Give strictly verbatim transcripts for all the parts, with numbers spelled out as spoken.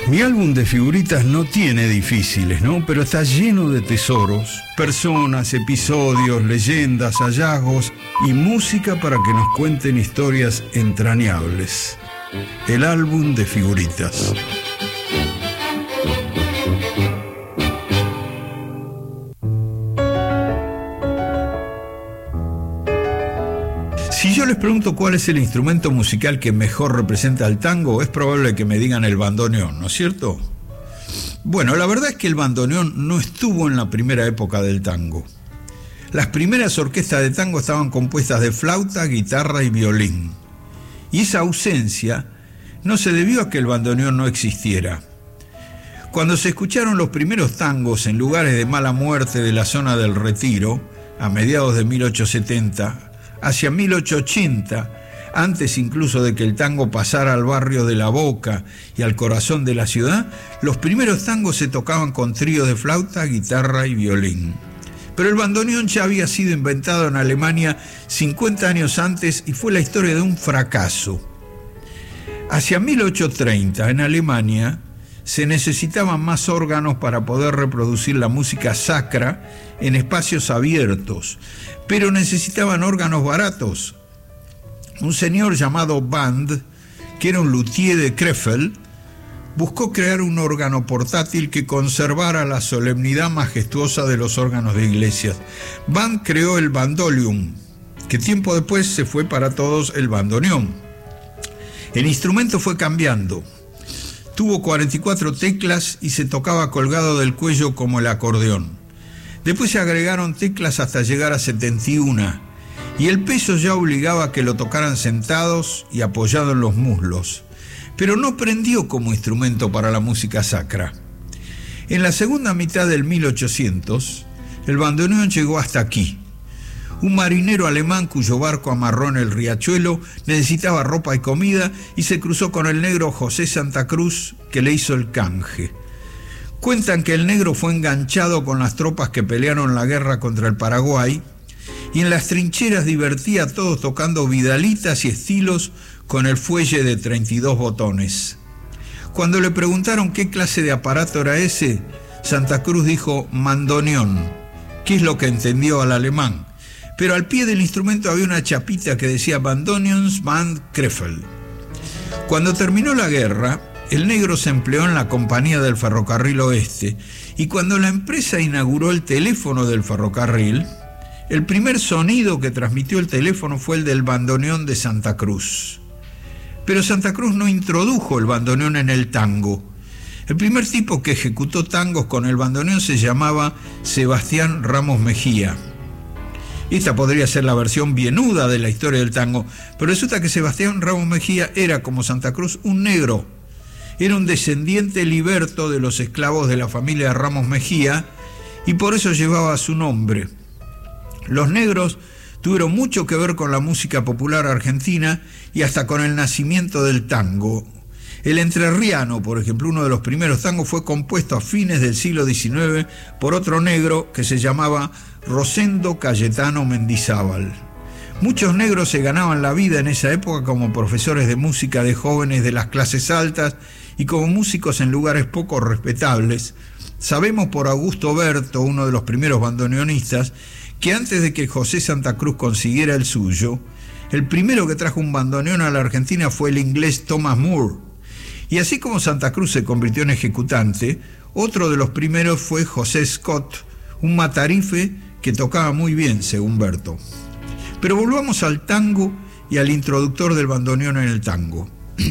Mi álbum de figuritas no tiene difíciles, ¿no? Pero está lleno de tesoros, personas, episodios, leyendas, hallazgos y música para que nos cuenten historias entrañables. El álbum de figuritas. Si yo les pregunto cuál es el instrumento musical que mejor representa al tango, es probable que me digan el bandoneón, ¿no es cierto? Bueno, la verdad es que el bandoneón no estuvo en la primera época del tango. Las primeras orquestas de tango estaban compuestas de flauta, guitarra y violín. Y esa ausencia no se debió a que el bandoneón no existiera. Cuando se escucharon los primeros tangos en lugares de mala muerte de la zona del Retiro, a mediados de mil ochocientos setenta, hacia mil ochocientos ochenta, antes incluso de que el tango pasara al barrio de La Boca y al corazón de la ciudad, los primeros tangos se tocaban con tríos de flauta, guitarra y violín. Pero el bandoneón ya había sido inventado en Alemania cincuenta años antes y fue la historia de un fracaso. Hacia mil ochocientos treinta, en Alemania, se necesitaban más órganos para poder reproducir la música sacra en espacios abiertos, pero necesitaban órganos baratos. Un señor llamado Band, que era un luthier de Krefeld, buscó crear un órgano portátil que conservara la solemnidad majestuosa de los órganos de iglesias. Band creó el bandolium, que tiempo después se fue para todos el bandoneón. El instrumento fue cambiando. Tuvo cuarenta y cuatro teclas y se tocaba colgado del cuello como el acordeón. Después se agregaron teclas hasta llegar a setenta y una, y el peso ya obligaba a que lo tocaran sentados y apoyados en los muslos, pero no prendió como instrumento para la música sacra. En la segunda mitad del mil ochocientos, el bandoneón llegó hasta aquí. Un marinero alemán cuyo barco amarró en el riachuelo necesitaba ropa y comida y se cruzó con el negro José Santa Cruz, que le hizo el canje. Cuentan que el negro fue enganchado con las tropas que pelearon la guerra contra el Paraguay y en las trincheras divertía a todos tocando vidalitas y estilos con el fuelle de treinta y dos botones. Cuando le preguntaron qué clase de aparato era ese, Santa Cruz dijo mandoneón, que es lo que entendió al alemán. Pero al pie del instrumento había una chapita que decía Bandoneons Band Krefeld. Cuando terminó la guerra, el negro se empleó en la compañía del Ferrocarril Oeste y cuando la empresa inauguró el teléfono del ferrocarril, el primer sonido que transmitió el teléfono fue el del bandoneón de Santa Cruz. Pero Santa Cruz no introdujo el bandoneón en el tango. El primer tipo que ejecutó tangos con el bandoneón se llamaba Sebastián Ramos Mejía. Esta podría ser la versión bienuda de la historia del tango, pero resulta que Sebastián Ramos Mejía era, como Santa Cruz, un negro. Era un descendiente liberto de los esclavos de la familia de Ramos Mejía y por eso llevaba su nombre. Los negros tuvieron mucho que ver con la música popular argentina y hasta con el nacimiento del tango. El entrerriano, por ejemplo, uno de los primeros tangos, fue compuesto a fines del siglo diecinueve por otro negro que se llamaba Rosendo Cayetano Mendizábal. Muchos negros se ganaban la vida en esa época como profesores de música de jóvenes de las clases altas y como músicos en lugares poco respetables. Sabemos por Augusto Berto, uno de los primeros bandoneonistas, que antes de que José Santa Cruz consiguiera el suyo, el primero que trajo un bandoneón a la Argentina fue el inglés Thomas Moore. Y así como Santa Cruz se convirtió en ejecutante, otro de los primeros fue José Scott, un matarife que tocaba muy bien, según Berto. Pero volvamos al tango y al introductor del bandoneón en el tango.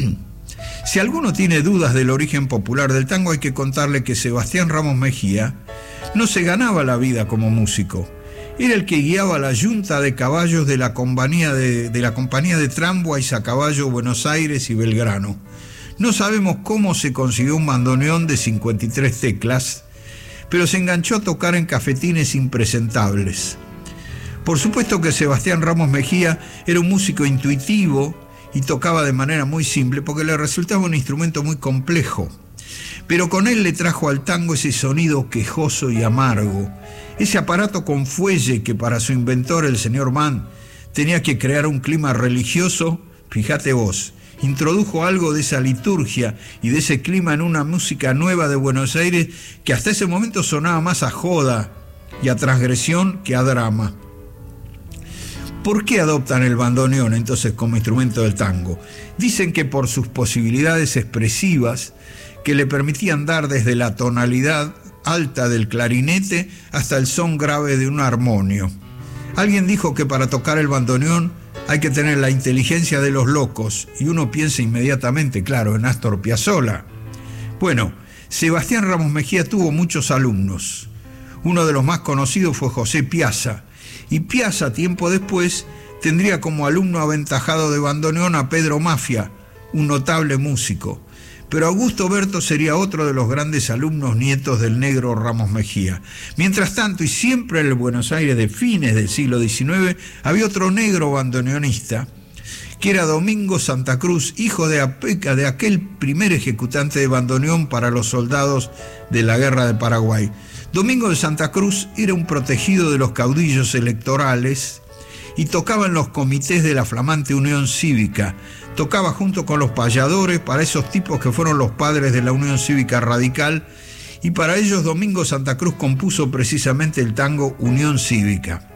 Si alguno tiene dudas del origen popular del tango, hay que contarle que Sebastián Ramos Mejía no se ganaba la vida como músico. Era el que guiaba la yunta de caballos de la compañía de, de la compañía de tramways a caballo Buenos Aires y Belgrano. No sabemos cómo se consiguió un bandoneón de cincuenta y tres teclas, pero se enganchó a tocar en cafetines impresentables. Por supuesto que Sebastián Ramos Mejía era un músico intuitivo y tocaba de manera muy simple porque le resultaba un instrumento muy complejo. Pero con él le trajo al tango ese sonido quejoso y amargo, ese aparato con fuelle que para su inventor, el señor Mann, tenía que crear un clima religioso, fíjate vos, introdujo algo de esa liturgia y de ese clima en una música nueva de Buenos Aires que hasta ese momento sonaba más a joda y a transgresión que a drama. ¿Por qué adoptan el bandoneón entonces como instrumento del tango? Dicen que por sus posibilidades expresivas que le permitían dar desde la tonalidad alta del clarinete hasta el son grave de un armonio. Alguien dijo que para tocar el bandoneón hay que tener la inteligencia de los locos y uno piensa inmediatamente, claro, en Astor Piazzolla. Bueno, Sebastián Ramos Mejía tuvo muchos alumnos. Uno de los más conocidos fue José Piazza, y Piazza, tiempo después, tendría como alumno aventajado de bandoneón a Pedro Mafia, un notable músico. Pero Augusto Berto sería otro de los grandes alumnos nietos del negro Ramos Mejía. Mientras tanto, y siempre en el Buenos Aires de fines del siglo diecinueve, había otro negro bandoneonista, que era Domingo Santa Cruz, hijo de Apeca, de aquel primer ejecutante de bandoneón para los soldados de la Guerra de Paraguay. Domingo de Santa Cruz era un protegido de los caudillos electorales y tocaba en los comités de la flamante Unión Cívica. Tocaba junto con los payadores para esos tipos que fueron los padres de la Unión Cívica Radical, y para ellos Domingo Santa Cruz compuso precisamente el tango Unión Cívica.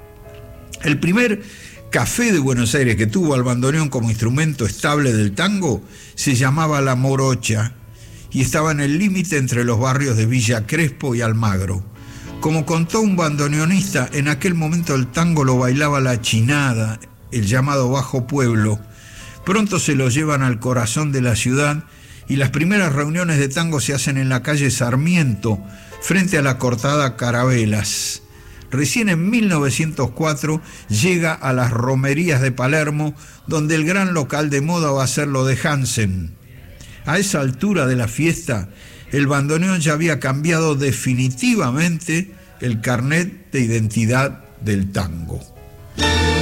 El primer café de Buenos Aires que tuvo al bandoneón como instrumento estable del tango se llamaba La Morocha, y estaba en el límite entre los barrios de Villa Crespo y Almagro. Como contó un bandoneonista, en aquel momento el tango lo bailaba la chinada, el llamado Bajo Pueblo. Pronto se lo llevan al corazón de la ciudad y las primeras reuniones de tango se hacen en la calle Sarmiento, frente a la cortada Carabelas. Recién en mil novecientos cuatro llega a las romerías de Palermo, donde el gran local de moda va a ser lo de Hansen. A esa altura de la fiesta, el bandoneón ya había cambiado definitivamente el carnet de identidad del tango.